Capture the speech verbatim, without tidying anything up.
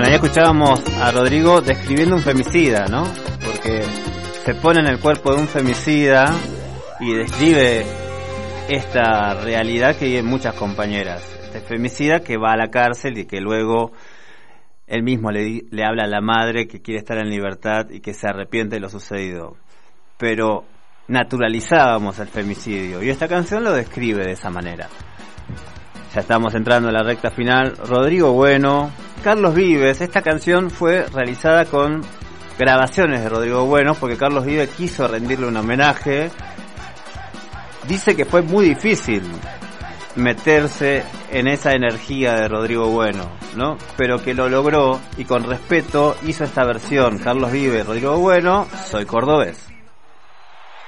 Ahí escuchábamos a Rodrigo describiendo un femicida, ¿no? Porque se pone en el cuerpo de un femicida y describe esta realidad que viven muchas compañeras. Este femicida que va a la cárcel y que luego él mismo le, le habla a la madre que quiere estar en libertad y que se arrepiente de lo sucedido. Pero naturalizábamos el femicidio y esta canción lo describe de esa manera. Ya estamos entrando en la recta final. Rodrigo Bueno, Carlos Vives. Esta canción fue realizada con grabaciones de Rodrigo Bueno porque Carlos Vives quiso rendirle un homenaje. Dice que fue muy difícil meterse en esa energía de Rodrigo Bueno, ¿no? Pero que lo logró y con respeto hizo esta versión. Carlos Vives, Rodrigo Bueno, Soy Cordobés.